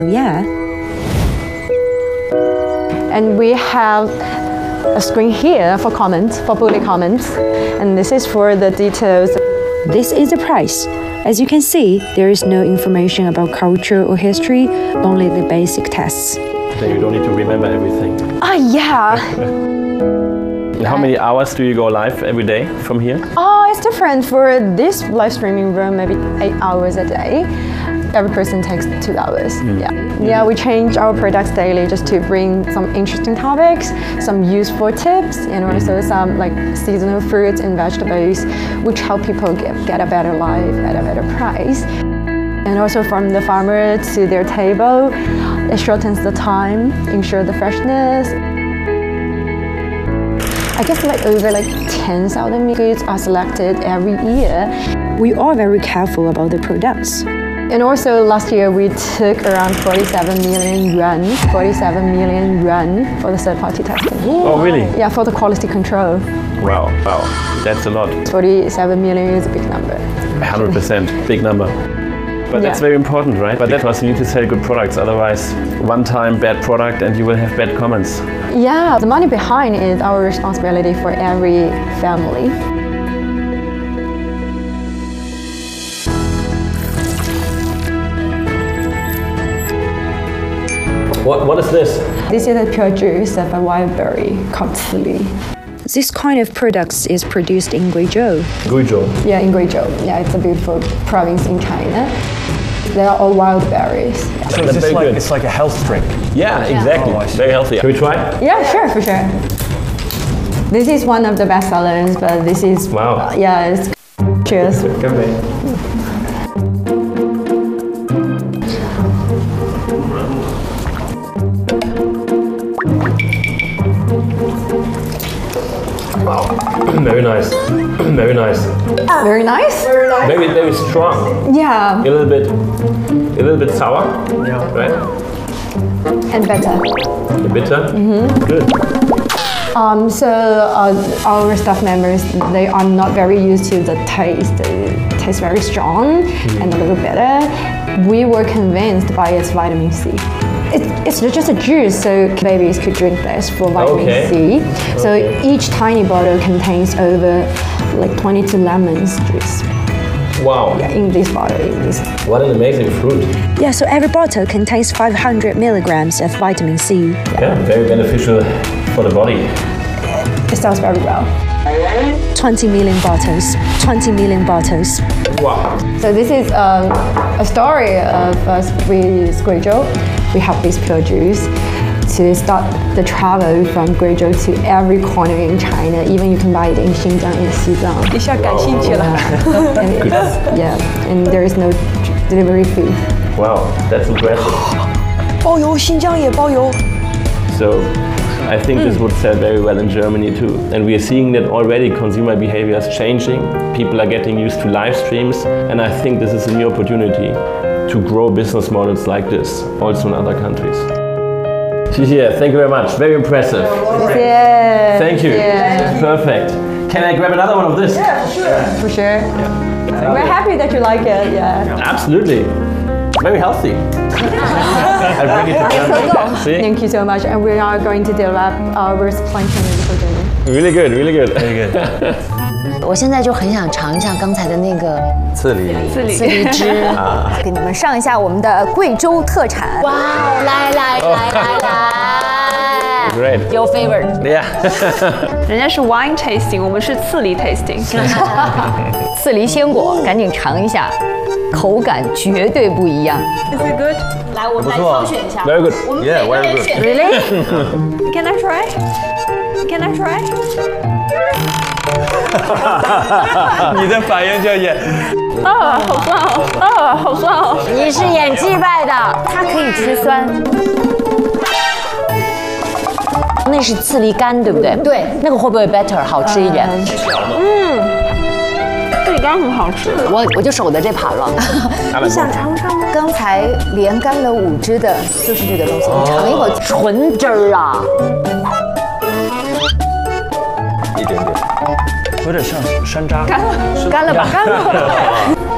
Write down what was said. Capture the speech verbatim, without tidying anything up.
Yeah. And we have a screen here for comments, for bullet comments, and this is for the details. This is the price. As you can see, there is no information about culture or history, only the basic tests. Then you don't need to remember everything. Ah, yeah. And how many hours do you go live every day from here? Oh, it's different. For this live streaming room, maybe eight hours a day. Every person takes two hours. Mm. Yeah, mm. yeah. We change our products daily just to bring some interesting topics, some useful tips, and also some like seasonal fruits and vegetables, which help people get, get a better life at a better price. And also from the farmer to their table, it shortens the time, ensure the freshness. I guess like over like ten thousand goods are selected every year. We are very careful about the products. And also last year we took around forty-seven million yuan, forty-seven million yuan for the third-party testing. Oh, really? Yeah, for the quality control. Wow, wow, that's a lot. forty-seven million is a big number. one hundred percent, big number. But that's yeah. very important, right? But because you need to sell good products, otherwise one time bad product and you will have bad comments. Yeah, the money behind is our responsibility for every family. What, what is this? This is a pure juice of a wild berry called cili. This kind of products is produced in Guizhou. Guizhou? Yeah, in Guizhou. Yeah, it's a beautiful province in China. They are all wild berries. Yeah. So is this like, good. It's like a health drink? Yeah, exactly. Oh, very healthy. Can we try? Yeah, sure, for sure. This is one of the best sellers, but this is... Wow. Uh, yeah, it's... Cheers. Wow, very nice, very nice. Very nice? Very nice. Very, very strong. Yeah. A little bit, a little bit sour, yeah. Right? And bitter. A bitter? Mm-hmm. Good. Um, so uh, our staff members, they are not very used to the taste. It tastes very strong mm. and a little bitter. We were convinced by its vitamin C. It, it's just a juice, so babies could drink this for vitamin okay. C. So okay. each tiny bottle contains over like twenty-two lemons juice. Wow. Yeah, in this bottle. In this. What an amazing fruit. Yeah, so every bottle contains five hundred milligrams of vitamin C. Yeah, yeah, very beneficial for the body. It sells very well. twenty million bottles. twenty million bottles. Wow. So this is um, a story of us with Guizhou. We have this pure juice to start the travel from Guizhou to every corner in China. Even you can buy it in Xinjiang and Xizang. 一下感兴趣了。 and it's, yeah, and there is no delivery fee. Wow, that's impressive. 包邮，新疆也包邮。 So, I think mm. this would sell very well in Germany too. And we are seeing that already consumer behavior is changing. People are getting used to live streams, and I think this is a new opportunity to grow business models like this, also in other countries. Xie, thank you very much. Very impressive. Yeah. Thank you. Yeah. Perfect. Can I grab another one of this? Yeah, for sure. For sure. Yeah. We're happy that you like it. Yeah. Absolutely. Very healthy. I bring it to Germany. See? Thank you so much. And we are going to develop our supply chain for Germany. Really good. Really good. Very good. 我现在就很想尝一下刚才的那个刺梨刺梨刺梨汁啊， 给你们上一下我们的贵州特产。 哇，来来来来来 ，Great. Your favorite? Yeah. 人家是 wine tasting， 我们是刺梨 tasting。 刺梨鲜果，赶紧尝一下，口感绝对不一样。 Is it good? 来，我们来挑选一下。 Very good. 我们 Yeah, very good. Really? Can I try? Can I try? 你的反应就也啊，好酸哦！啊，好酸哦！ 你是演技派的，它可以吃酸。那是刺梨干，对不对？对，那个会不会 better 好吃一点？ 嗯，刺梨干很好吃。 我我就守在这盘了。 你想尝尝吗？ 刚才连干了五只的，就是这个东西。你尝一口纯汁儿啊。 一点点，有点像山楂。 干了，干了吧，干了。